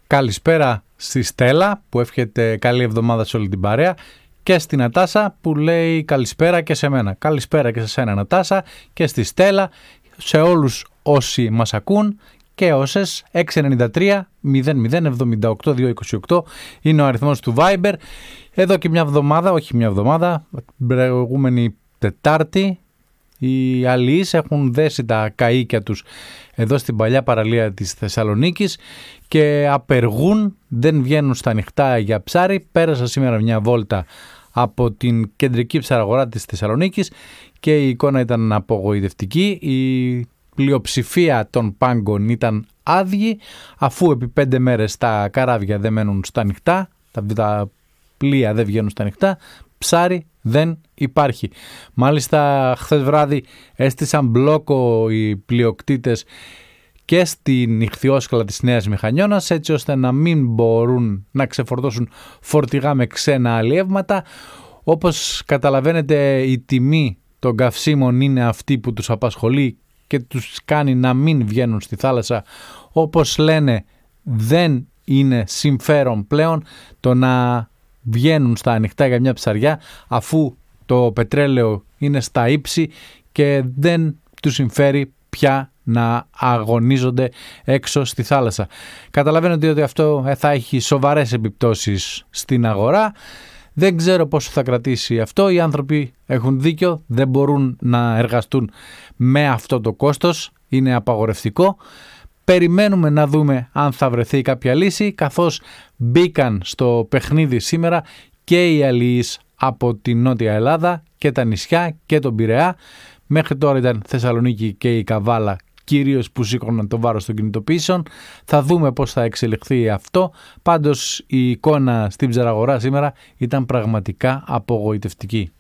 Καλησπέρα στη Στέλλα που εύχεται καλή εβδομάδα σε όλη την παρέα και στη Νατάσα που λέει καλησπέρα και σε μένα. Καλησπέρα και σε σένα Νατάσα και στη Στέλλα, σε όλους όσοι μας ακούν και όσες. 693 00 78 228 είναι ο αριθμός του Viber. Εδώ και μια εβδομάδα, όχι μια εβδομάδα, προηγούμενη Τετάρτη, οι αλληλείς έχουν δέσει τα καΐκια τους εδώ στην παλιά παραλία της Θεσσαλονίκης και απεργούν, δεν βγαίνουν στα ανοιχτά για ψάρι. Πέρασα σήμερα μια βόλτα από την κεντρική ψαραγορά της Θεσσαλονίκης και η εικόνα ήταν απογοητευτική. Η πλειοψηφία των πάγκων ήταν άδειοι, αφού επί 5 μέρες τα καράβια δεν μένουν στα ανοιχτά, τα πλοία δεν βγαίνουν στα ανοιχτά, ψάρι δεν υπάρχει. Μάλιστα χθες βράδυ έστησαν μπλόκο οι πλειοκτήτες και στην ιχθυόσκαλα της Νέας Μηχανιώνας, έτσι ώστε να μην μπορούν να ξεφορτώσουν φορτηγά με ξένα αλλιεύματα. Όπως καταλαβαίνετε, η τιμή των καυσίμων είναι αυτή που τους απασχολεί και τους κάνει να μην βγαίνουν στη θάλασσα. Όπως λένε, δεν είναι συμφέρον πλέον το να βγαίνουν στα ανοιχτά για μια ψαριά, αφού το πετρέλαιο είναι στα ύψη και δεν τους συμφέρει πια να αγωνίζονται έξω στη θάλασσα. Καταλαβαίνετε ότι αυτό θα έχει σοβαρές επιπτώσεις στην αγορά. Δεν ξέρω πόσο θα κρατήσει αυτό. Οι άνθρωποι έχουν δίκιο, δεν μπορούν να εργαστούν με αυτό το κόστος, είναι απαγορευτικό. Περιμένουμε να δούμε αν θα βρεθεί κάποια λύση, καθώς μπήκαν στο παιχνίδι σήμερα και οι αλληλείς από την Νότια Ελλάδα και τα νησιά και τον Πειραιά. Μέχρι τώρα ήταν Θεσσαλονίκη και η Καβάλα κυρίως που σήκωναν το βάρος των κινητοποιήσεων. Θα δούμε πώς θα εξελιχθεί αυτό. Πάντως η εικόνα στην ψαραγορά σήμερα ήταν πραγματικά απογοητευτική.